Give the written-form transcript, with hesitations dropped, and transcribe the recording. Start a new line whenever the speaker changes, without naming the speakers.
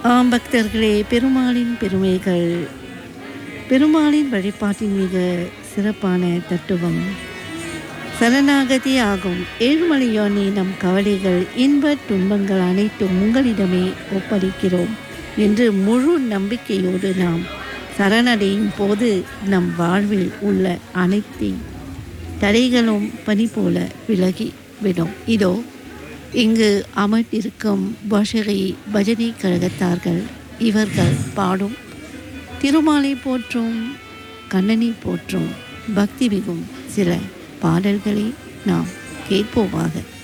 ஆம் பக்தர்களே, பெருமாளின் பெருமைகள். பெருமாளின் வழிபாட்டின் மிக சிறப்பான தத்துவம் சரணாகதி ஆகும். ஏழுமலையானே, நம் கவலைகள், இன்ப துன்பங்கள் அனைத்தும் உங்களிடமே ஒப்படைக்கிறோம் என்று முழு நம்பிக்கையோடு நாம் சரணடையும் போது நம் வாழ்வில் உள்ள அனைத்து தடைகளும் பனி போல விலகி விடும். இதோ இங்கு அமர்ந்திருக்கும் பாஷகை பஜனை கழகத்தார்கள். இவர்கள் பாடும் திருமாலை போற்றும், கண்ணனை போற்றும் பக்தி மிகும் சில பாடல்களை நாம் கேட்போமாக.